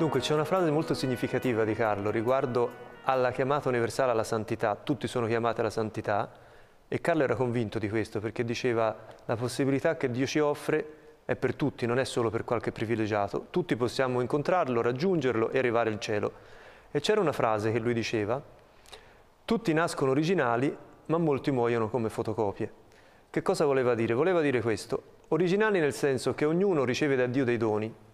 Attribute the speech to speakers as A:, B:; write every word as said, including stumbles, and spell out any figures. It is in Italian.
A: Dunque, c'è una frase molto significativa di Carlo riguardo alla chiamata universale alla santità. Tutti sono chiamati alla santità e Carlo era convinto di questo perché diceva la possibilità che Dio ci offre è per tutti, non è solo per qualche privilegiato. Tutti possiamo incontrarlo, raggiungerlo e arrivare al cielo. E c'era una frase che lui diceva: tutti nascono originali, ma molti muoiono come fotocopie. Che cosa voleva dire? Voleva dire questo: originali nel senso che ognuno riceve da Dio dei doni,